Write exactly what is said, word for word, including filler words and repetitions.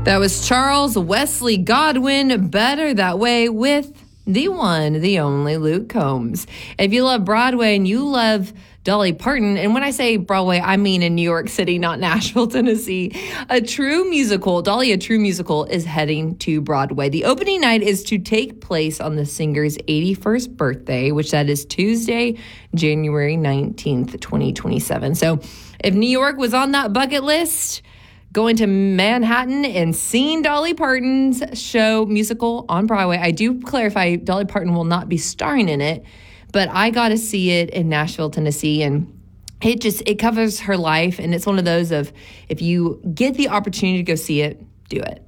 That was Charles Wesley Godwin, Better That Way, with the one, the only Luke Combs. If you love Broadway and you love Dolly Parton, and when I say Broadway, I mean in New York City, not Nashville, Tennessee. A true musical, Dolly, a true musical, is heading to Broadway. The opening night is to take place on the singer's eighty-first birthday, which that is Tuesday, January nineteenth, twenty twenty-seven. So if New York was on that bucket list, going to Manhattan and seeing Dolly Parton's show musical on Broadway. I do clarify, Dolly Parton will not be starring in it, but I got to see it in Nashville, Tennessee, and it just, it covers her life, and it's one of those of, if you get the opportunity to go see it, do it.